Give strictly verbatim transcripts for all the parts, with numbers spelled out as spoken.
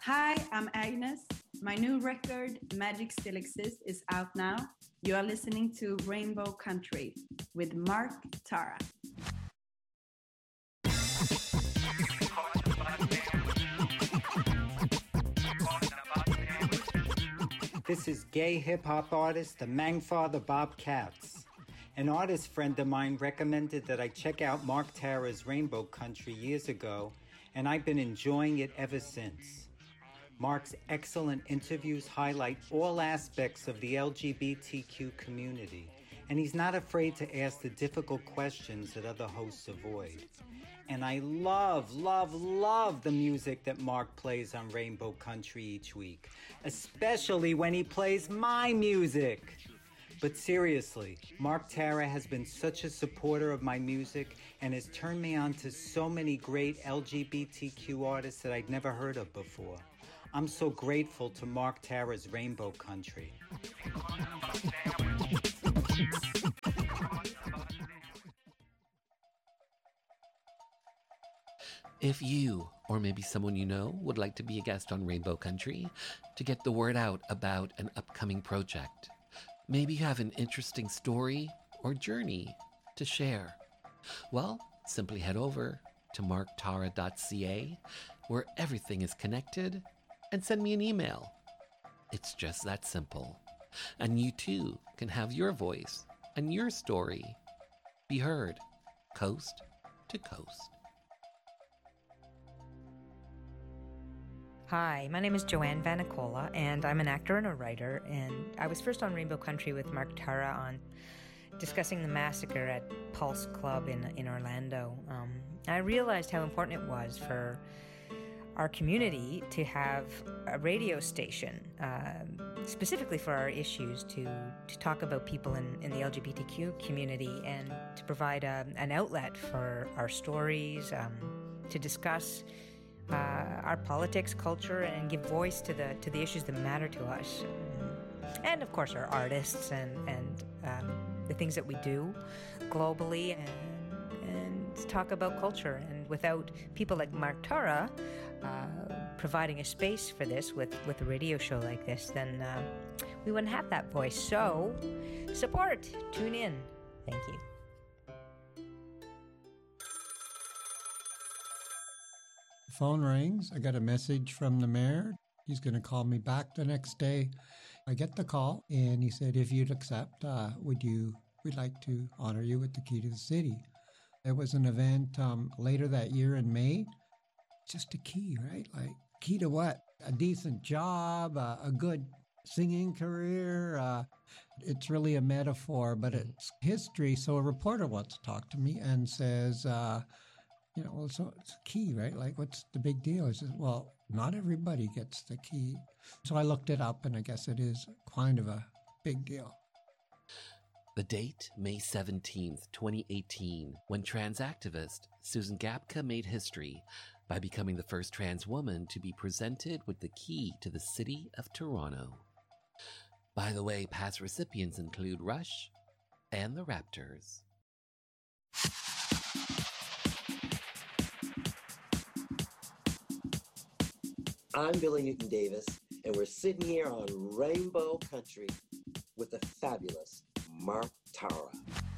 Hi, I'm Agnes. My new record, Magic Still Exists, is out now. You are listening to Rainbow Country with Mark Tara. This is gay hip-hop artist, the Mangfather Bob Katz. An artist friend of mine recommended that I check out Mark Tara's Rainbow Country years ago, and I've been enjoying it ever since. Mark's excellent interviews highlight all aspects of the L G B T Q community, and he's not afraid to ask the difficult questions that other hosts avoid. And I love, love, love the music that Mark plays on Rainbow Country each week, especially when he plays my music. But seriously, Mark Tara has been such a supporter of my music and has turned me on to so many great L G B T Q artists that I'd never heard of before. I'm so grateful to Mark Tara's Rainbow Country. If you, or maybe someone you know, would like to be a guest on Rainbow Country to get the word out about an upcoming project, maybe you have an interesting story or journey to share, well, simply head over to mark tara dot c a, where everything is connected, and send me an email. It's just that simple. And you too can have your voice and your story be heard coast to coast. Hi, my name is Joanne Vanicola, and I'm an actor and a writer, and I was first on Rainbow Country with Mark Tara on discussing the massacre at Pulse Club in in Orlando. Um, I realized how important it was for our community to have a radio station, uh, specifically for our issues, to, to talk about people in, in the L G B T Q community and to provide a, an outlet for our stories, um, to discuss Uh, our politics, culture, and give voice to the to the issues that matter to us, and of course our artists and and um, the things that we do globally, and and talk about culture. And without people like Mark Tara uh, providing a space for this with with a radio show like this, then uh, we wouldn't have that voice. So support, tune in. Thank you. Phone rings. I got a message from the mayor. He's going to call me back the next day. I get the call, and he said, if you'd accept, uh, would you, we'd like to honor you with the key to the city. There was an event um, later that year in May. Just a key, right? Like, key to what? A decent job, uh, a good singing career. Uh, it's really a metaphor, but it's history. So a reporter wants to talk to me and says, uh, You know, well, so it's a key, right? Like, what's the big deal? I said, well, not everybody gets the key. So I looked it up, and I guess it is kind of a big deal. The date, May seventeenth, twenty eighteen, when trans activist Susan Gapka made history by becoming the first trans woman to be presented with the key to the city of Toronto. By the way, past recipients include Rush and the Raptors. I'm Billy Newton Davis, and we're sitting here on Rainbow Country with the fabulous Mark Tara.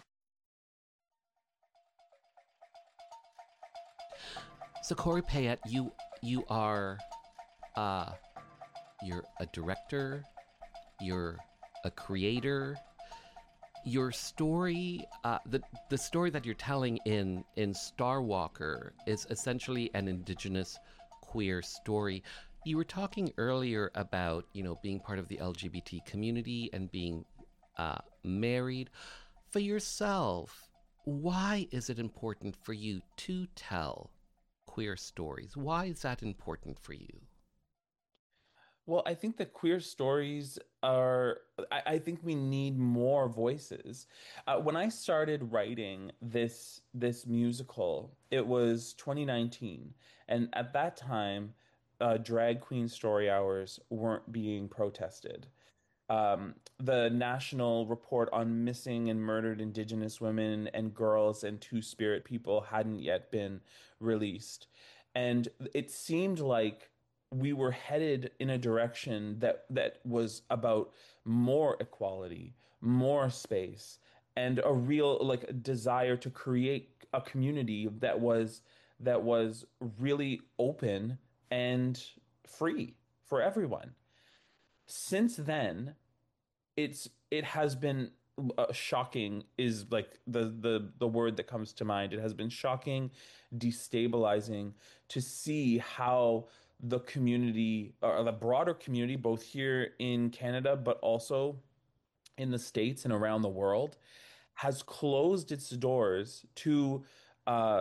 So Corey Payette, you you are uh you're a director, you're a creator. Your story, uh, the the story that you're telling in in Starwalker is essentially an Indigenous queer story. You were talking earlier about, you know, being part of the L G B T community and being uh, married. For yourself, why is it important for you to tell queer stories? Why is that important for you? Well, I think that queer stories are, I, I think we need more voices. Uh, when I started writing this this musical, it was twenty nineteen. And at that time, uh, drag queen story hours weren't being protested. Um, the national report on missing and murdered Indigenous women and girls and Two-Spirit people hadn't yet been released. And it seemed like we were headed in a direction that that was about more equality, more space, and a real like desire to create a community that was that was really open and free for everyone. Since then, it's it has been uh, shocking is like the the the word that comes to mind. It has been shocking, destabilizing to see how the community or the broader community, both here in Canada but also in the States and around the world, has closed its doors to uh,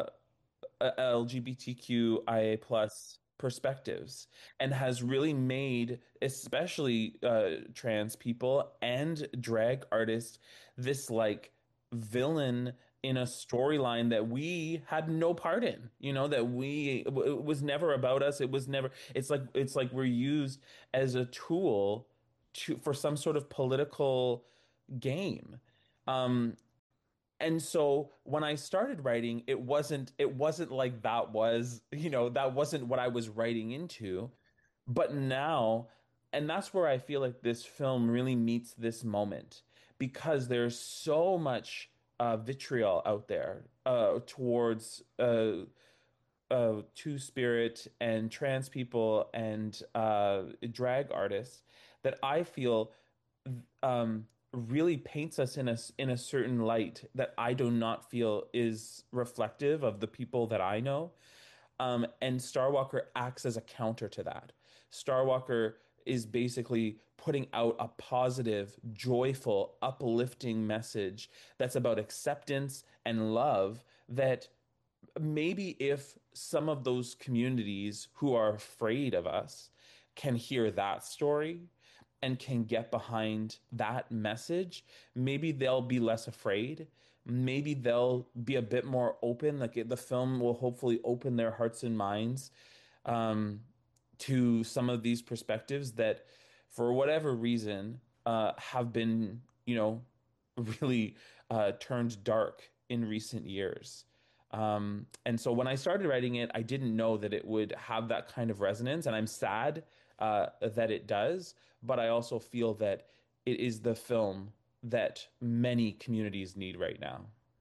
LGBTQIA plus perspectives and has really made especially uh, trans people and drag artists this like villain in a storyline that we had no part in, you know, that we it was never about us. It was never, it's like it's like we're used as a tool to for some sort of political game. Um, and so when I started writing, it wasn't it wasn't like that was, you know, that wasn't what I was writing into. But now, and that's where I feel like this film really meets this moment because there's so much uh, vitriol out there uh, towards uh, uh, Two Spirit and trans people and uh, drag artists that I feel um, really paints us in a in a certain light that I do not feel is reflective of the people that I know. Um, and Starwalker acts as a counter to that. Starwalker is basically putting out a positive, joyful, uplifting message that's about acceptance and love that maybe if some of those communities who are afraid of us can hear that story and can get behind that message, maybe they'll be less afraid. Maybe they'll be a bit more open. Like it, the film will hopefully open their hearts and minds um, to some of these perspectives that, for whatever reason, uh, have been, you know, really uh, turned dark in recent years. Um, and so when I started writing it, I didn't know that it would have that kind of resonance, and I'm sad uh, that it does. But I also feel that it is the film that many communities need right now.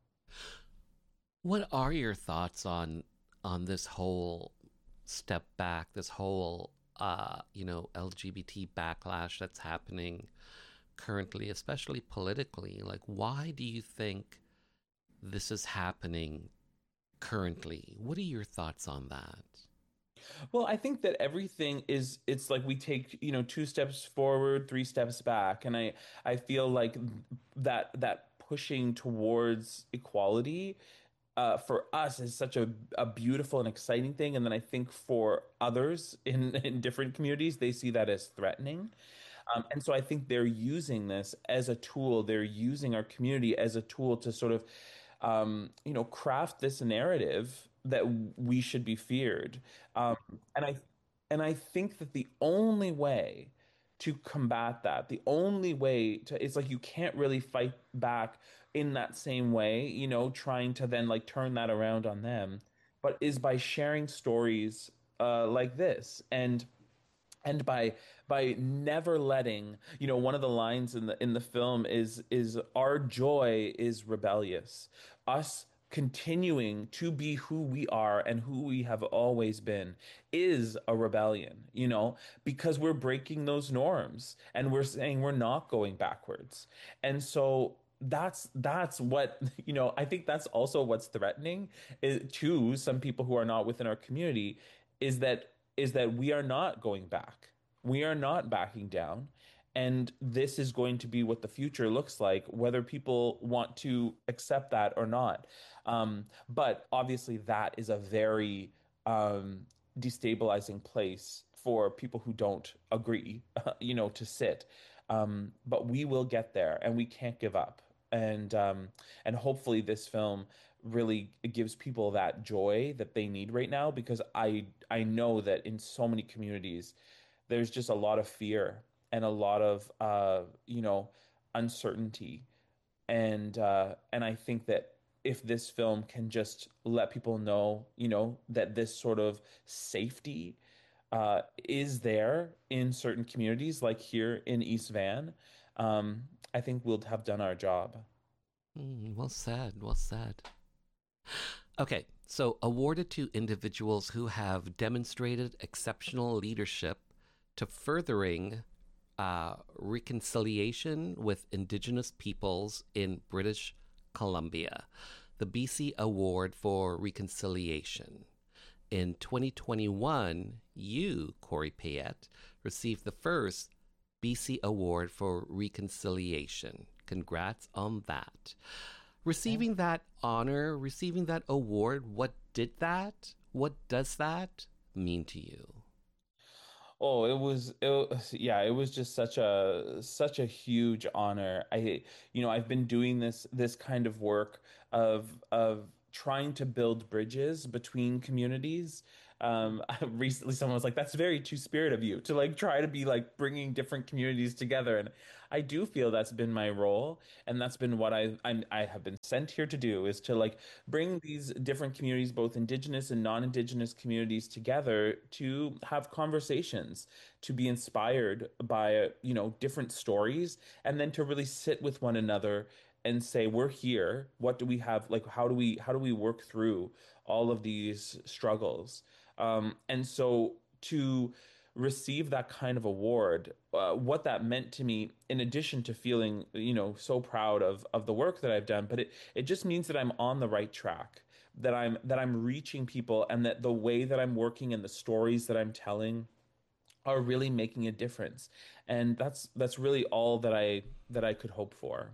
What are your thoughts on on this whole step back, this whole uh, you know, L G B T backlash that's happening currently, especially politically? Like, why do you think this is happening currently? What are your thoughts on that? Well, I think that everything is it's like we take, you know, two steps forward, three steps back. And I I feel like that that pushing towards equality uh, for us is such a, a beautiful and exciting thing. And then I think for others in, in different communities, they see that as threatening. Um, and so I think they're using this as a tool. They're using our community as a tool to sort of, um, you know, craft this narrative that we should be feared. Um, and I and I think that the only way to combat that, the only way to, it's like you can't really fight back in that same way, you know, trying to then like turn that around on them, but is by sharing stories uh, like this. And and by by never letting, you know, one of the lines in the in the film is is our joy is rebellious, us continuing to be who we are and who we have always been is a rebellion, you know, because we're breaking those norms and we're saying we're not going backwards. And so that's that's what, you know, I think that's also what's threatening is, to some people who are not within our community, is that is that we are not going back. We are not backing down. And this is going to be what the future looks like, whether people want to accept that or not. Um, but obviously, that is a very um, destabilizing place for people who don't agree, you know, to sit. Um, but we will get there, and we can't give up. And um, and hopefully, this film really gives people that joy that they need right now, because I I know that in so many communities there's just a lot of fear and a lot of uh you know uncertainty, and uh and I think that if this film can just let people know, you know, that this sort of safety uh, is there in certain communities, like here in East Van, um, I think we'll have done our job. Mm, well said, well said. Okay, so awarded to individuals who have demonstrated exceptional leadership to furthering uh, reconciliation with Indigenous peoples in British Columbia, the B C Award for Reconciliation. In twenty twenty-one, you, Corey Payette, received the first B C Award for Reconciliation. Congrats on that. Receiving that honor, receiving that award, what did that? What does that mean to you? Oh, it was, it was, yeah, it was just such a such a huge honor. I, you know, I've been doing this this kind of work of of trying to build bridges between communities. Um, recently, someone was like, "That's very two-spirit of you to like try to be like bringing different communities together," and I do feel that's been my role, and that's been what I I'm, I have been sent here to do is to like bring these different communities, both indigenous and non-indigenous communities, together to have conversations, to be inspired by you know different stories, and then to really sit with one another and say, we're here. What do we have? Like, how do we how do we work through all of these struggles? Um, and so to receive that kind of award, uh, what that meant to me, in addition to feeling, you know, so proud of of the work that I've done, but it it just means that I'm on the right track, that I'm that I'm reaching people, and that the way that I'm working and the stories that I'm telling are really making a difference. And that's that's really all that I that I could hope for.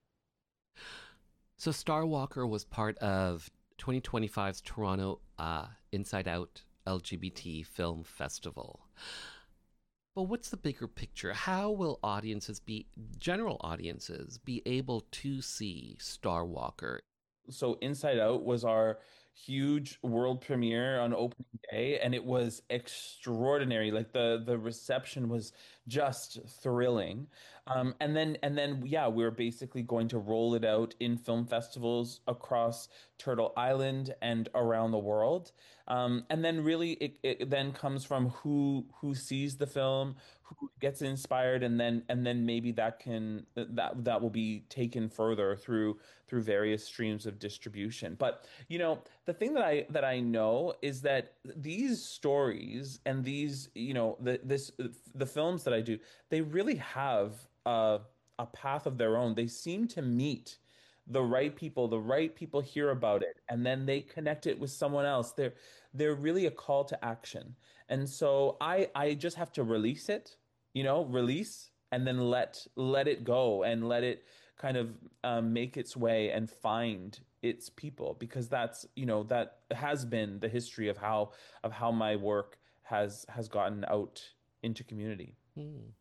So Starwalker was part of twenty twenty-five's Toronto uh, Inside Out L G B T Film Festival. But what's the bigger picture? How will audiences be, general audiences, be able to see Starwalker? So Inside Out was our huge world premiere on opening day, and it was extraordinary. Like the the reception was just thrilling. Um, and then and then yeah, we're basically going to roll it out in film festivals across Turtle Island and around the world. Um, and then really it, it then comes from who who sees the film, who gets inspired, and then and then maybe that can that that will be taken further through through various streams of distribution. But you know, the thing that I that I know is that these stories and these, you know, the this the films that I do, they really have a a path of their own. They seem to meet the right people, the right people hear about it, and then they connect it with someone else. They're they're really a call to action. And so I I just have to release it, you know, release and then let let it go and let it kind of um, make its way and find its people, because that's, you know, that has been the history of how of how my work has has gotten out into community. Hmm.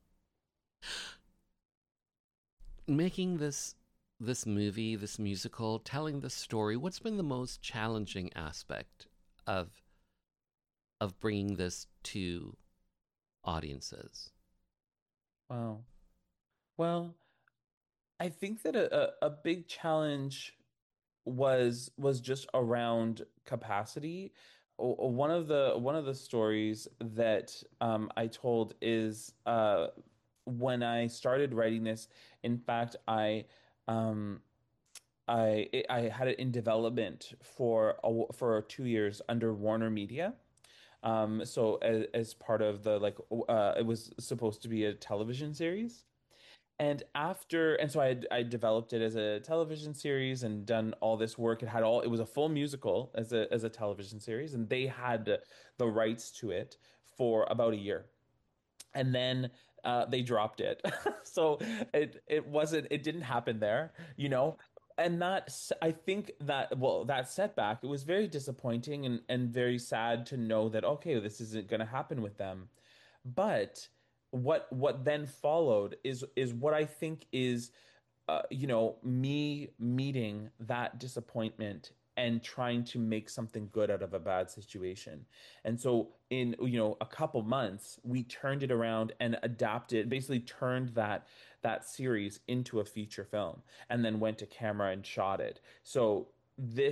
Making this this movie, this musical, telling the story, what's been the most challenging aspect of of bringing this to audiences? Wow. Well, I think that a, a, a big challenge was was just around capacity. O- o- One of the one of the stories that um, I told is uh, when I started writing this. In fact, I um, I it- I had it in development for a, for two years under Warner Media. Um, so as, as part of the like, uh, it was supposed to be a television series. And after, and so I had, I developed it as a television series and done all this work. It had all, it was a full musical as a as a television series, and they had the rights to it for about a year, and then uh, they dropped it. So it it wasn't, it didn't happen there, you know. And that s- I think that, well, that setback, it was very disappointing and and very sad to know that, okay, this isn't going to happen with them. But what what then followed is is what I think is uh, you know, me meeting that disappointment and trying to make something good out of a bad situation. And so in, you know, a couple months, we turned it around and adapted, basically turned that that series into a feature film, and then went to camera and shot it. So this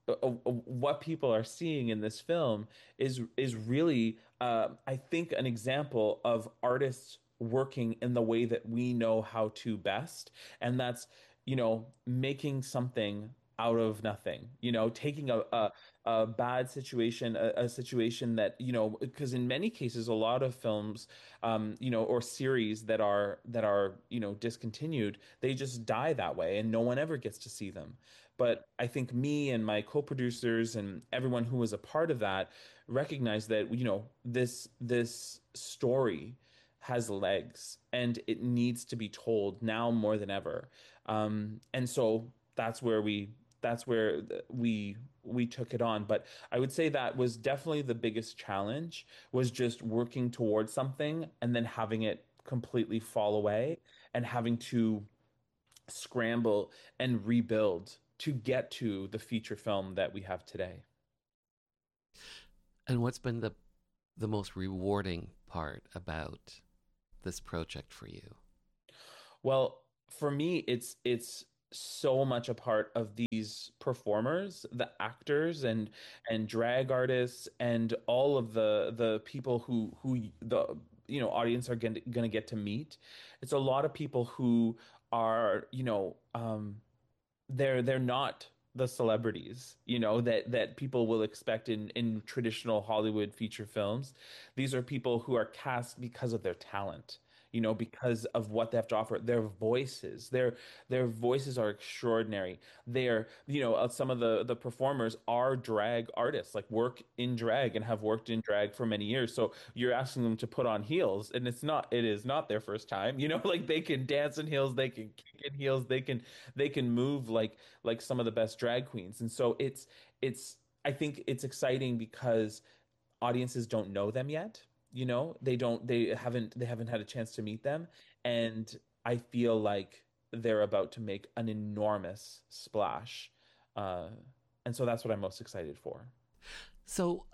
uh, uh, what people are seeing in this film is is really, uh, I think, an example of artists working in the way that we know how to best, and that's, you know, making something out of nothing. You know, taking a a, a bad situation, a, a situation that, you know, because in many cases, a lot of films, um, you know, or series that are that are you know discontinued, they just die that way, and no one ever gets to see them. But I think me and my co-producers and everyone who was a part of that recognized that, you know, this this story has legs and it needs to be told now more than ever. Um, and so that's where we that's where we we took it on. But I would say that was definitely the biggest challenge, was just working towards something and then having it completely fall away and having to scramble and rebuild to get to the feature film that we have today. And what's been the the most rewarding part about this project for you? Well, for me, it's it's so much a part of these performers, the actors and and drag artists and all of the the people who who the you know audience are going to, going to get to meet. It's a lot of people who are, you know, um they're they're not the celebrities, you know, that that people will expect in in traditional Hollywood feature films. These are people who are cast because of their talent, you know, because of what they have to offer. Their voices, their their voices are extraordinary. They're, you know, uh, some of the the performers are drag artists, like work in drag and have worked in drag for many years. So you're asking them to put on heels, and it's not it is not their first time. You know, like they can dance in heels, they can kick in heels, they can they can move like like some of the best drag queens. And so it's it's I think it's exciting because audiences don't know them yet. You know, they don't they haven't they haven't had a chance to meet them, and I feel like they're about to make an enormous splash. Uh, and so that's what I'm most excited for. So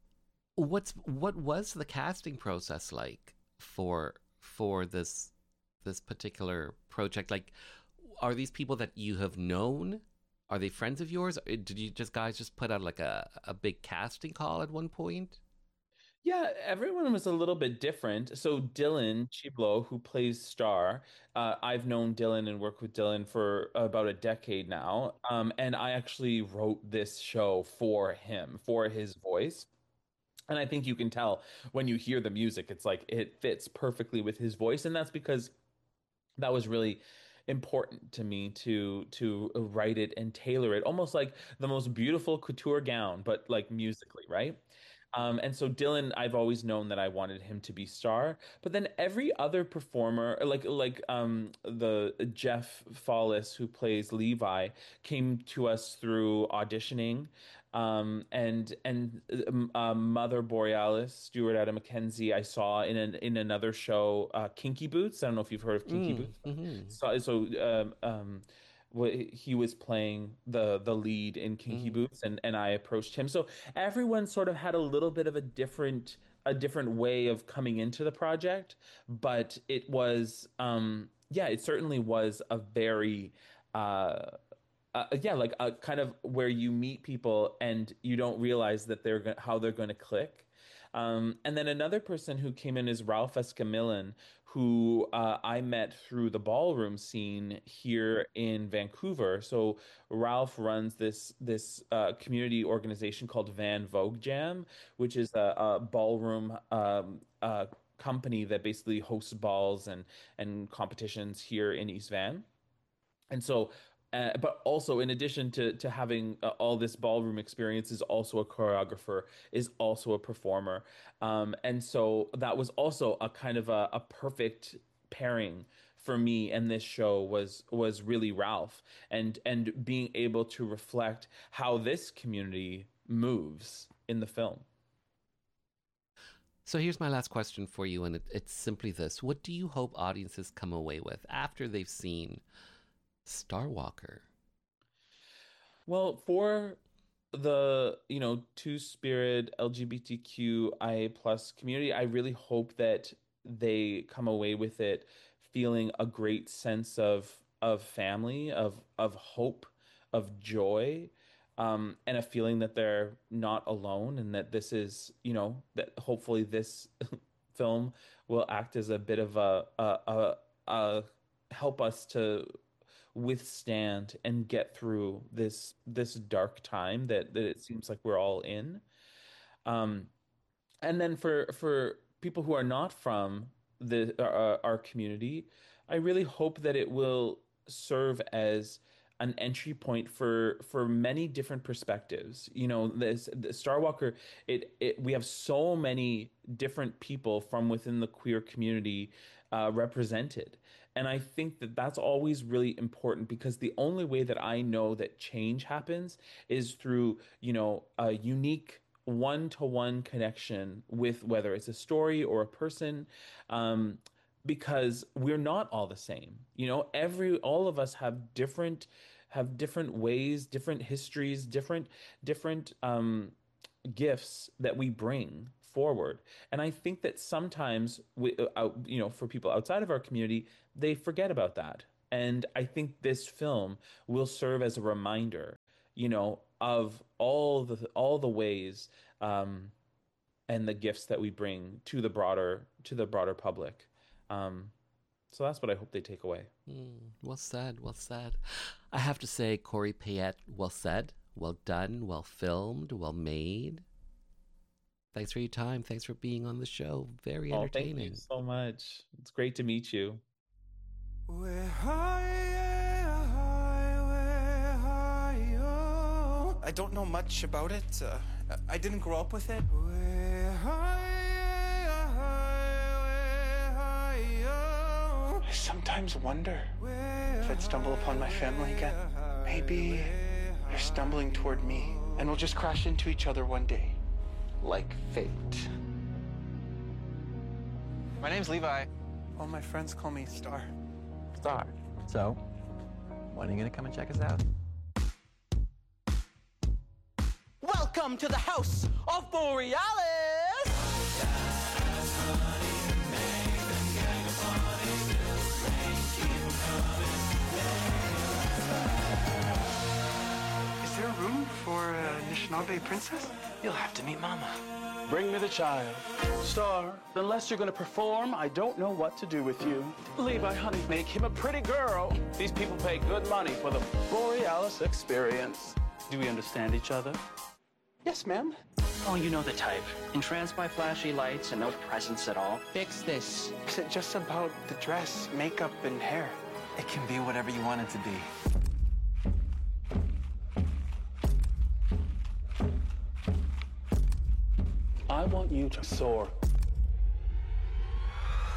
what's what was the casting process like for for this this particular project? Like, are these people that you have known? Are they friends of yours? Or did you just guys just put out like a, a big casting call at one point? Yeah, everyone was a little bit different. So Dylan Chiblo, who plays Star, uh, I've known Dylan and worked with Dylan for about a decade now. Um, and I actually wrote this show for him, for his voice. And I think you can tell when you hear the music, it's like it fits perfectly with his voice. And that's because that was really important to me to to write it and tailor it almost like the most beautiful couture gown, but like musically, right? Um, and so Dylan, I've always known that I wanted him to be Star, but then every other performer, like like um, the Jeff Follis who plays Levi, came to us through auditioning, um, and and um, uh, Mother Borealis, Stuart Adam McKenzie, I saw in an in another show, uh, Kinky Boots. I don't know if you've heard of Kinky Mm, Boots. mm-hmm, So so um, um, wh- he was playing the the lead in Kinky mm. Boots, and and I approached him. So everyone sort of had a little bit of a different a different way of coming into the project, but it was um yeah, it certainly was a very uh uh, yeah, like a kind of where you meet people and you don't realize that they're go- how they're going to click. Um, and then another person who came in is Ralph Escamillan, who uh, I met through the ballroom scene here in Vancouver. So Ralph runs this this uh, community organization called Van Vogue Jam, which is a, a ballroom um, uh, company that basically hosts balls and and competitions here in East Van. And so, uh, but also in addition to to having uh, all this ballroom experience, is also a choreographer, is also a performer, um, and so that was also a kind of a, a perfect pairing for me. And this show was was really Ralph, and and being able to reflect how this community moves in the film. So here's my last question for you, and it, it's simply this: what do you hope audiences come away with after they've seen Starwalker? Well, for the, you know, two-spirit LGBTQIA plus community, I really hope that they come away with it feeling a great sense of of family, of of hope, of joy. um, and a feeling that they're not alone, and that this is, you know, that hopefully this film will act as a bit of a, a, a, a help us to withstand and get through this this dark time that, that it seems like we're all in. Um, and then for for people who are not from the uh, our community, I really hope that it will serve as an entry point for for many different perspectives. You know, this the Starwalker, it it we have so many different people from within the queer community uh, represented. And I think that that's always really important, because the only way that I know that change happens is through, you know, a unique one-to-one connection with, whether it's a story or a person, um, because we're not all the same. You know, every all of us have different have different ways, different histories, different different um, gifts that we bring forward. And I think that sometimes, we, uh, you know, for people outside of our community, they forget about that. And I think this film will serve as a reminder, you know, of all the all the ways um, and the gifts that we bring to the broader to the broader public. Um, so that's what I hope they take away. Mm, well said, well said. I have to say, Corey Payette, well said, well done, well filmed, well made. Thanks for your time. Thanks for being on the show. Very Oh, entertaining. thank you so much. It's great to meet you. We're high, high, we're high, oh. I don't know much about it. Uh, I didn't grow up with it. We're high, high, we're high, oh. I sometimes wonder if I'd stumble upon my family again. Maybe they're stumbling toward me, and we'll just crash into each other one day, like fate. My name's Levi. All my friends call me Star. Star. So, when are you gonna come and check us out? Welcome to the House of Borealis! Is there room for a Anishinaabe princess? You'll have to meet Mama. Bring me the child. Star, unless you're gonna perform, I don't know what to do with you. Levi, honey, make him a pretty girl. These people pay good money for the Borealis experience. Do we understand each other? Yes, ma'am. Oh, you know the type. Entranced by flashy lights and no presents at all. Fix this. Is it just about the dress, makeup, and hair? It can be whatever you want it to be. I want you to soar